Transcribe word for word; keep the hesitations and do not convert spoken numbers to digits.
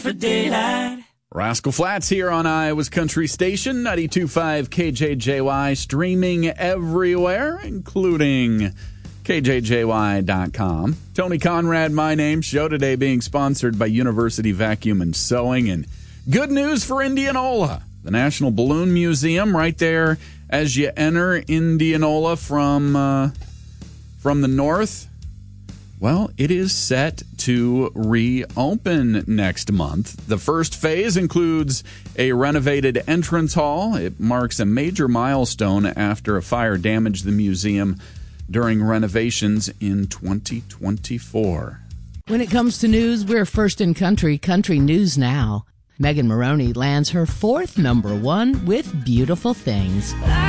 for daylight. Rascal Flatts here on Iowa's Country Station, ninety-two point five K J J Y, streaming everywhere, including K J J Y dot com. Tony Conrad, my name. Show today being sponsored by University Vacuum and Sewing. And good news for Indianola. The National Balloon Museum right there as you enter Indianola from, uh, from the north. Well, it is set to reopen next month. The first phase includes a renovated entrance hall. It marks a major milestone after a fire damaged the museum during renovations in twenty twenty-four. When it comes to news, we're first in country, Country News Now. Megan Maroney lands her fourth number one with Beautiful Things.